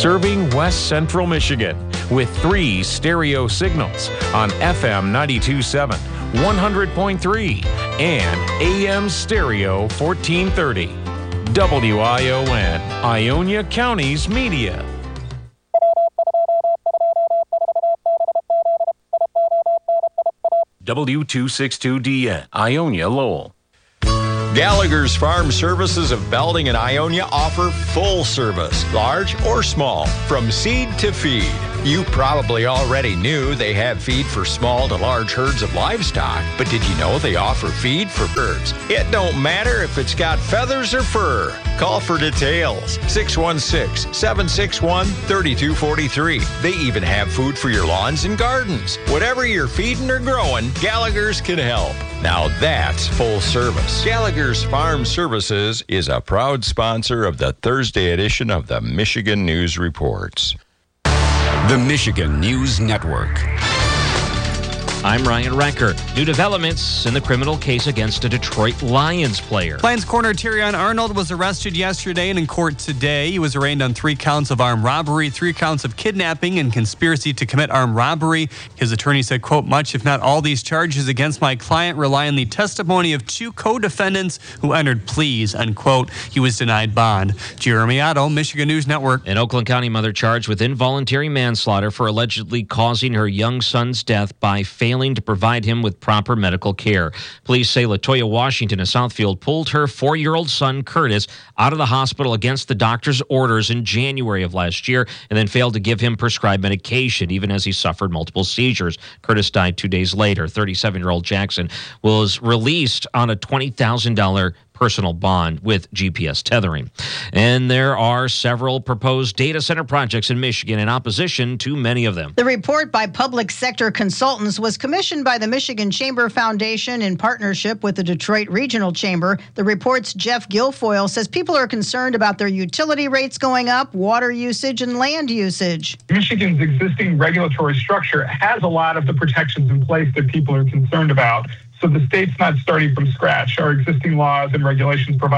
serving West Central Michigan with 3 stereo signals on FM 92.7, 100.3, and AM stereo 1430. WION, Ionia County's media. W262DN, Ionia Lowell. Gallagher's Farm Services of Belding and Ionia offer full service, large or small, from seed to feed. You probably already knew they have feed for small to large herds of livestock, but did you know they offer feed for birds? It don't matter if it's got feathers or fur. Call for details. 616-761-3243. They even have food for your lawns and gardens. Whatever you're feeding or growing, Gallagher's can help. Now that's full service. Gallagher's Farm Services is a proud sponsor of the Thursday edition of the Michigan News Reports. The Michigan News Network. I'm Ryan Recker. New developments in the criminal case against a Detroit Lions player. Lions corner Terrion Arnold was arrested yesterday and in court today. He was arraigned on 3 counts of armed robbery, 3 counts of kidnapping, and conspiracy to commit armed robbery. His attorney said, quote, much if not all these charges against my client rely on the testimony of 2 co-defendants who entered pleas, unquote. He was denied bond. Jeremy Otto, Michigan News Network. An Oakland County mother charged with involuntary manslaughter for allegedly causing her young son's death by failing to provide him with proper medical care. Police say LaToya Washington of Southfield pulled her 4-year-old son, Curtis, out of the hospital against the doctor's orders in January of last year and then failed to give him prescribed medication, even as he suffered multiple seizures. Curtis died 2 days later. 37-year-old Jackson was released on a $20,000 personal bond with GPS tethering. And there are several proposed data center projects in Michigan in opposition to many of them. The report by Public Sector Consultants was commissioned by the Michigan Chamber Foundation in partnership with the Detroit Regional Chamber. The report's Jeff Guilfoyle says people are concerned about their utility rates going up, water usage, and land usage. Michigan's existing regulatory structure has a lot of the protections in place that people are concerned about. So the state's not starting from scratch. Our existing laws and regulations provide